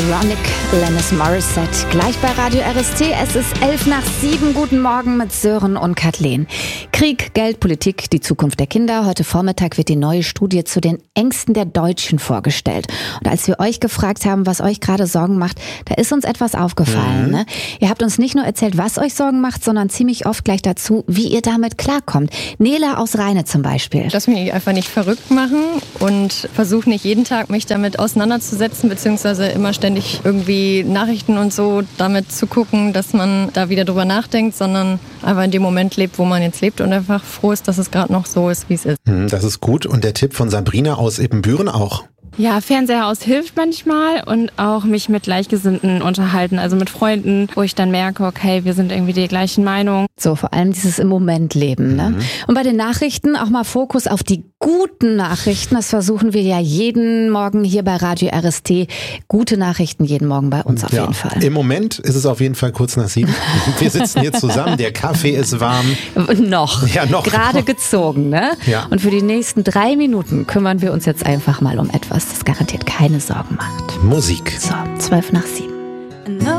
Ironic, Alanis Morissette. Gleich bei Radio RST. Es ist 6:11. Guten Morgen mit Sören und Kathleen. Krieg, Geld, Politik, die Zukunft der Kinder. Heute Vormittag wird die neue Studie zu den Ängsten der Deutschen vorgestellt. Und als wir euch gefragt haben, was euch gerade Sorgen macht, da ist uns etwas aufgefallen. Ne? Ihr habt uns nicht nur erzählt, was euch Sorgen macht, sondern ziemlich oft gleich dazu, wie ihr damit klarkommt. Nela aus Rheine zum Beispiel. Lass mich einfach nicht verrückt machen und versuche nicht jeden Tag mich damit auseinanderzusetzen, beziehungsweise immer ständig irgendwie Nachrichten und so damit zu gucken, dass man da wieder drüber nachdenkt, sondern einfach in dem Moment lebt, wo man jetzt lebt und einfach froh ist, dass es gerade noch so ist, wie es ist. Das ist gut. Und der Tipp von Sabrina aus Ibbenbüren auch. Ja, Fernseher aus hilft manchmal und auch mich mit Gleichgesinnten unterhalten, also mit Freunden, wo ich dann merke, okay, wir sind irgendwie der gleichen Meinung. So, vor allem dieses im Moment leben. Ne? Und bei den Nachrichten auch mal Fokus auf die guten Nachrichten. Das versuchen wir ja jeden Morgen hier bei Radio RST. Gute Nachrichten jeden Morgen bei uns auf jeden Fall. Im Moment ist es auf jeden Fall kurz nach 7. Wir sitzen hier zusammen, der Kaffee ist warm. Noch. Ja, noch. Gerade gezogen, ne? Ja. Und für die nächsten 3 Minuten kümmern wir uns jetzt einfach mal um etwas, das garantiert keine Sorgen macht. Musik. So, 6:12.